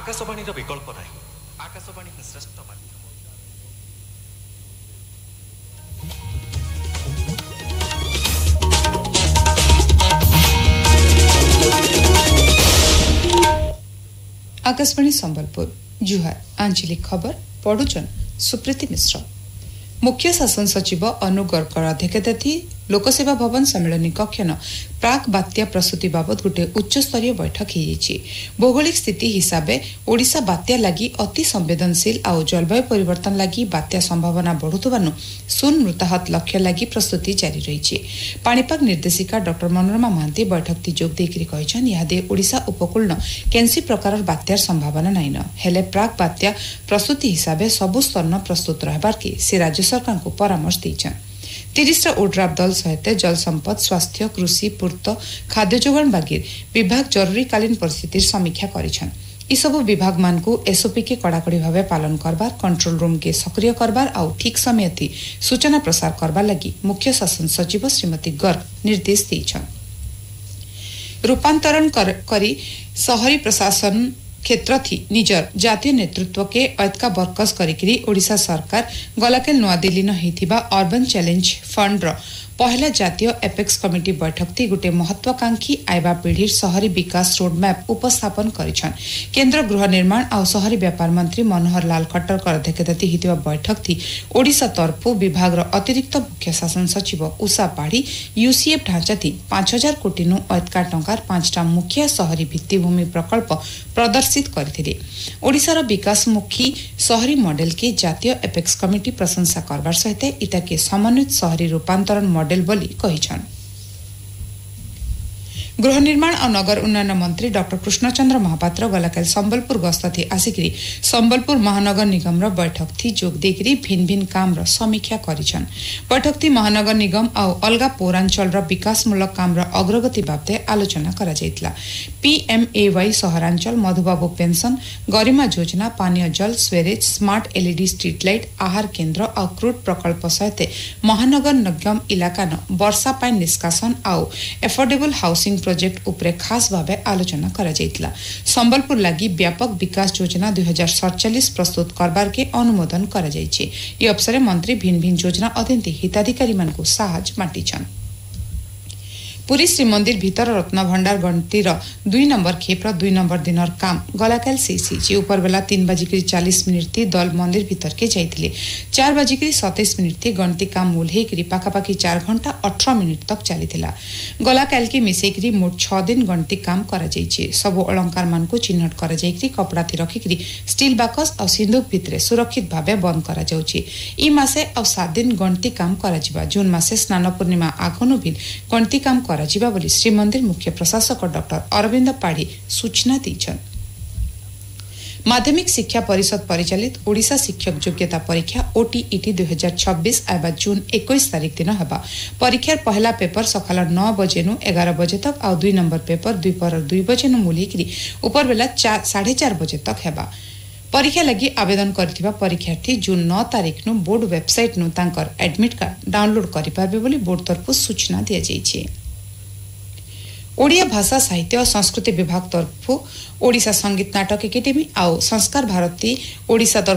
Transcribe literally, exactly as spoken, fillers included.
आकाशवाणी विकल्प नहीं आकाशवाणी श्रेष्ठ माध्यम। आकाशवाणी संबलपुर जुहार आंचलिक खबर पढ़ुचन सुप्रीति मिश्र। मुख्य शासन सचिव अनु गरकर अध्यक्षता लोकसेवा भवन सम्मेलनी कक्षन प्राक बात्या प्रस्तुति बाबद गोटे उच्च स्तरीय बैठक हो भौगोलिक स्थिति हिसाब से ओडिशा बात्या लगी अति संवेदनशील आउ जलवायु परिवर्तन लगी बात्या संभावना बढ़ुथबानु शून्य मृताहत लक्ष्य लगी प्रस्तुति जारी रही। पाणीपाग निर्देशिका डॉक्टर मनोरमा महांती बैठक ती जोग देकरी कहिछन यादे ओडिशा उपकूल केनसी प्रकार बात्यार संभावना नाइन हेले प्राक बात्या प्रस्तुति हिसाब से सबु स्तर प्रस्तुत रहबार के से राज्य सरकार को परामर्श दैछन। तीस ओड्राफ दल सहित जल संपद स्वास्थ्य कृषि पूर्त खाद्य जोगाण बागिर विभाग जरूरीकालीन परिस्थितिर समीक्षा करिछन। इ सबु विभाग मान को एसओपी के कड़ाकड़ी भावे पालन करबार कंट्रोल रूम के सक्रिय करबार आउ ठीक समय थी सूचना प्रसार करबार लगी मुख्य शासन सचिव श्रीमती गर्ग निर्देश दैछन। रूपांतरण कर, करी शहरी प्रशासन क्षेत्र थी निजर जातीय नेतृत्व के ऐतका बरकस करिकरी ओडिशा सरकार गलाकेल नवा दिल्ली न हेथिबा अर्बन चैलेंज फंड रो पहला जातीय एपेक्स कमिटी बैठक थी गोटे महत्वाकांक्षी आइबा पीढ़ीर शहरी विकास रोडमैप उपस्थापन करिछन। केंद्र गृह निर्माण और शहरी व्यापार मंत्री मनोहर लाल खट्टर कर अध्यक्षता हेतिबा बैठक थी ओडिशा तरफु विभाग रो अतिरिक्त मुख्य शासन सचिव उषा पाढ़ी यूसीएफ ढांचा थी पांच हजार कोटी नु ऐतका टंकार पांचटा मुख्य शहरी भित्तिभूमि प्रकल्प प्रदर्शित करथिले। ओडिशार विकासमुखी शहरी मॉडल के जातीय एपेक्स कमिटी प्रशंसा करबार सहित इता के समन्वित शहरी रूपांतरण मॉडल बोली कहिछन। गृह निर्माण और नगर उन्नयन मंत्री डॉक्टर कृष्णचंद्र महापात्र गलाकाल संबलपुर गस्त थी आसिकरी संबलपुर महानगर निगम रो बैठक थी जोग देकरी भिन्न भिन्न काम रो समीक्षा करिछन। बैठक थी महानगर निगम और अलगा पौरांचल रो विकासमूलक काम रो अग्रगति बाबते आलोचना करा जायतला। पीएमएवाई सहरांचल मधुबाबू पेंशन गरिमा योजना पानीय जल स्वेरेज स्मार्ट एलईडी स्ट्रीट लाइट आहार केन्द्र और क्रूड प्रकल्प सहित महानगर निगम इलाका न वर्षा पानी निष्कासन और एफोर्डेबल हाउसिंग प्रोजेक्ट उपरे खास भावे आलोचना करा जायतला। संबलपुर लगी व्यापक विकास योजना दुई हजार सड़चालीस प्रस्तुत करबार के अनुमोदन करा जायछि। ये अवसर मंत्री भिन्न भिन्न योजना अधीन हिताधिकारी मान को साहाय्य बांटीछन। पुरी श्रीमंदिर भीतर रत्न भंडार गणतिर दुई नंबर खेप्र दुई नंबर दिनर काम गलाकाल शेष ऊपर बेला तीन बजिकरी चालीस मिनिट थी दल मंदिर भीतर के जाइथिले। चार बजिकरी सतैश मिनिट थी गणति काम मूल्हेकरी पाखापाखि चार घंटा अठारह मिनिट तक चलीथिला। गलाकाल के मिसेकरी मोट छह दिन गणति काम करा जाइछे। सब अलंकार मान को चिन्हट करा जाइकरी कपड़ा थी रखिकरी स्टील बाकस और सिंदूक भितरे सुरक्षित भावे बंद करा जाउछि। ई मासे और सात दिन गणति काम करा जिबा। जून मासे स्नान पूर्णिमा आगनु भी गणति काम करा जिबा बोली श्रीमंदिर मुख्य प्रशासक डॉक्टर अरविंद पाढ़ी सूचना दीछन। माध्यमिक शिक्षा परिषद परिचालित ओडिशा शिक्षक योग्यता परीक्षा ओटीईटी दुई हजार छब्बीस आबा जून इक्कीस तारीख दिन हबा। परीक्षार पहला पेपर सकाल नौ बजे नु ग्यारह बजे तक और दुई नंबर पेपर दुईपर दुई बजे नु मूल्यकरी ऊपर बेला चार साढ़े चार बजे तक हेबा। परीक्षा लगी आवेदन करथिबा परीक्षार्थी जून नौ तारीख नु बोर्ड वेबसाइट नु तांकर एडमिट कार्ड डाउनलोड करि पाबे बोली बोर्ड तरफ सूचना दिया जाइछे। ओडिया भाषा साहित्य और संस्कृति विभाग तरफ ओडिशा संगीत नाटक एकेडेमी और संस्कार भारती ओडिशा